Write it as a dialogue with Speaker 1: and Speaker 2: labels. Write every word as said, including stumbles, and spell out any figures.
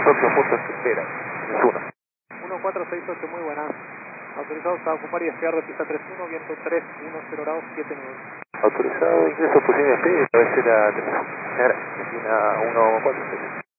Speaker 1: ocho, punto espera. Es uno.
Speaker 2: uno cuatro seis ocho, muy buenas. Autorizados a ocupar y despegar de pista tres uno, viento tres uno cero grados siete nueve.
Speaker 1: Autorizado, ingreso, posible despegue, cabecera tres uno. Gracias, Argentina uno cuatro seis.